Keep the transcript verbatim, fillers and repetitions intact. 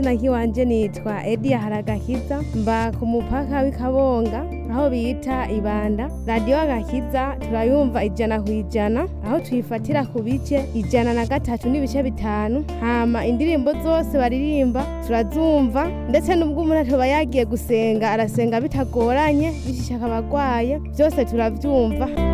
akazina kiwanje nitwa Edia Haragakiza mba ku mupaka w'Ikabonga aho bita Ibanda. Radio Agakiza turayumva ijana kwijana aho tuyifatira ku bice ijana na gatatu n'ibice bitanu, hama indirimbo zose baririmba turazumva, ndetse n'ubwo umuntu atoba yagiye gusenga arasenga bitagoranye bishishaka abagwaye byose turavyumva.